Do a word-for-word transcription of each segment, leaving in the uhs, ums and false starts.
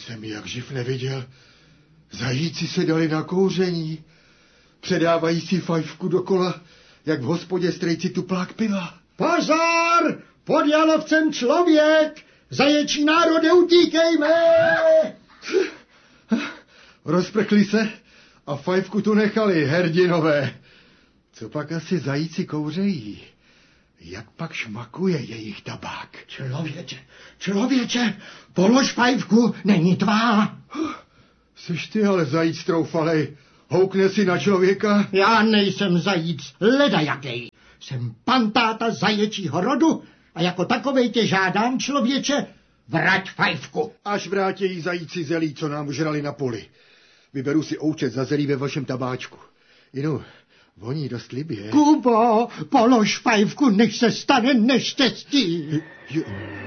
jsem jak živ neviděl. Zajíci se dali na kouření. Předávají si fajfku dokola, jak v hospodě strejci tuplák piva. Pozor! Pod jalovcem člověk! Zaječí národe, utíkejme! Rozprkli se a fajfku tu nechali, herdinové. Co pak asi zajíci kouřejí? Jak pak šmakuje jejich tabák? Člověče, člověče, polož fajfku, není tvá. Seš ty ale zajíc troufalej, houkne si na člověka? Já nejsem zajíc, ledajakej. Jsem pantáta zaječího rodu a jako takovej tě žádám, člověče, vrať fajfku. Až vrátějí zajíci zelí, co nám žrali na poli. Vyberu si oučet za zelí ve vašem tabáčku. Jinu, voní dost libě. Kubo, polož fajfku, než se stane neštěstí. Jo,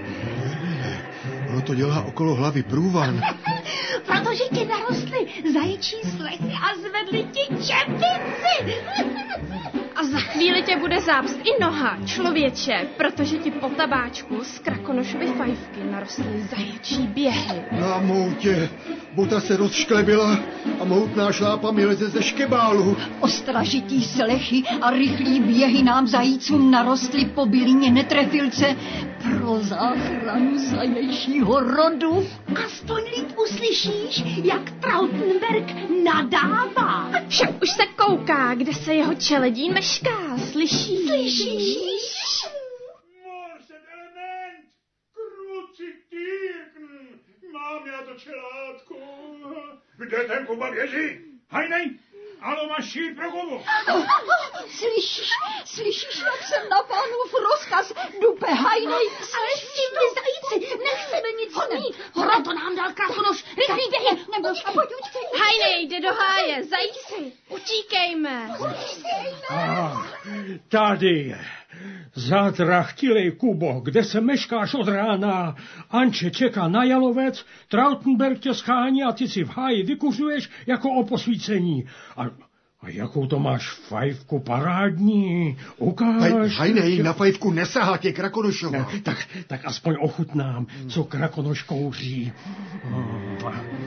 ono to dělá okolo hlavy průvan. Protože ti narostly zaječí slechy a zvedli ti čepici. A za chvíli tě bude zápst i noha, člověče, protože ti po tabáčku z Krakonošovy fajfky narostly zaječí běhy. Na moutě, bota se rozšklebila a moutná šlápa mi leze ze škebálu. Ostražitý slechy a rychlý běhy nám zajícům narostly po bylině netrefilce pro záchranu zaječího rodu. Aspoň líp uslyšíš, jak Trautenberg nadává. Však už se kouká, kde se jeho čeledí mešká, slyšíš? Slyšíš? Morsen element, kruci týrkn, mám já to čelátko. Kde ten Kuba běží? Hajnej, alo máš šír pro Kubu. Slyšíš, slyšíš, jak jsem na pánův rozkaz dupe hajnej. Ale s těmi zajíci nechceme nic mít. Proto nám dal Krakonoš. Rychlý běhy. Nebo a pojď utíkej. Hajnej, jde do háje, zajíci, utíkejme. Ah, tady je. Zatrachtilej, Kubo, kde se meškáš od rána? Anče čeká na jalovec, Trautenberg tě schání a ty si v háji vykuřuješ jako o posvícení. A, a jakou to máš fajfku parádní? Ukáž. Haj, hajnej, na fajfku nesahá tě Krakonošova. Ne, tak, tak aspoň ochutnám, co Krakonoš kouří. Mm,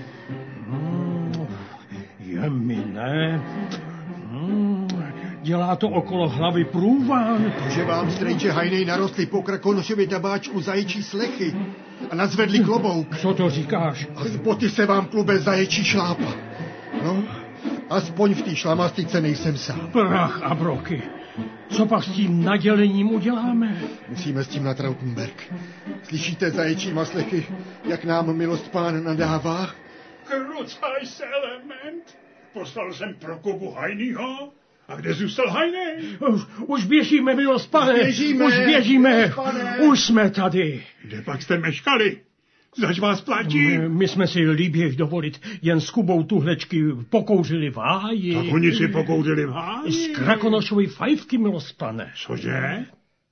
mm, je mi ne... Mm, dělá to okolo hlavy průvan. Že vám, strejče, hajnej narostly po Krakonošově tabáčku zaječí slechy a nazvedli klobouk. Co to říkáš? A z boty se vám klube zaječí šlápa. No, aspoň v té šlamastice nejsem sám. Prach a broky. Co pak s tím nadělením uděláme? Musíme s tím na Trautenberg. Slyšíte zaječíma slechy, jak nám milost pán nadává? Krucaj se, element. Poslal jsem pro Kubu Hajnýho. A kde zůstal Hajnej? Už, už běžíme, milost pane. Běžíme, už běžíme. pane. Už jsme tady. Kde pak jste meškali? Zač vás platí? My, my jsme si líběž dovolit jen s Kubou tuhlečky pokouřili v háji. Tak oni si pokouřili v háji? Z Krakonošovy fajfky, milost pane. Cože?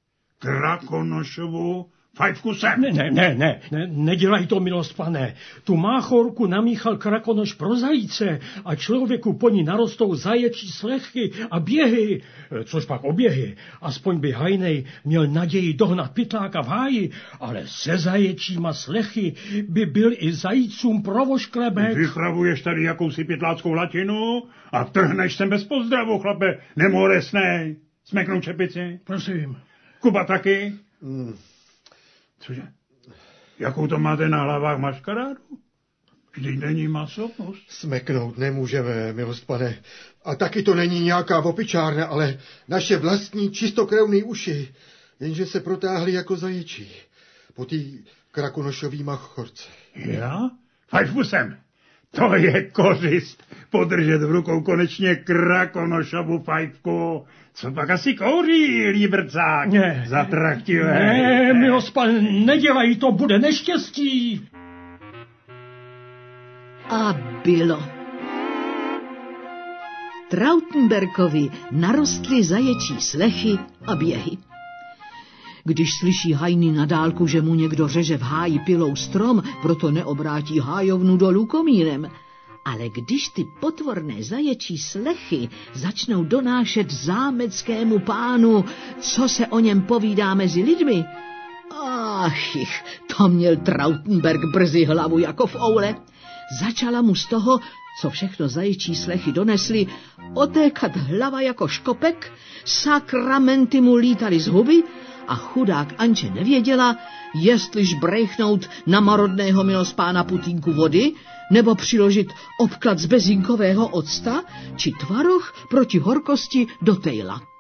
Krakonošovu fajfku sem. Ne, ne, ne, ne, ne, nedělaj to, milost pane. Tu máchorku namíchal Krakonoš pro zajíce a člověku po ní narostou zaječí slechy a běhy, což pak oběhy. Aspoň by hajnej měl naději dohnat pytláka v háji, ale se zaječíma slechy by byl i zajícům provošklebek. Vypravuješ tady jakousi pytláckou latinu a trhneš sem bez pozdravu, chlape, nemoresnej. Smeknou čepici. Prosím. Kuba taky? Hmm. Cože? Jakou to máte na hlavách maškarádu? Vždyť není masopust. Smeknout nemůžeme, milost pane. A taky to není nějaká opičárna, ale naše vlastní čistokrevný uši, jenže se protáhly jako zaječí. Po té Krakonošový machorce. Já? Fajfku sem. To je kořist. Podržet v rukou konečně Krakonošovu fajfku. Co pak asi kouří, líbrcák? Ne. Zatraktivé. Ne, milost pan, nedělej to, bude neštěstí. A bylo. Trautenbergovi narostly zaječí slechy a běhy. Když slyší hajný na dálku, že mu někdo řeže v háji pilou strom, proto neobrátí hájovnu dolů komínem. Ale když ty potvorné zaječí slechy začnou donášet zámeckému pánu, co se o něm povídá mezi lidmi, ach, to měl Trautenberg brzy hlavu jako v oule. začala mu z toho, co všechno zaječí slechy donesly, otékat hlava jako škopek, sakramenty mu lítaly z huby a chudák Anče nevěděla, jestliž brejchnout na marodného milospána putínku vody, nebo přiložit obklad z bezinkového octa, či tvaroh proti horkosti do tejla.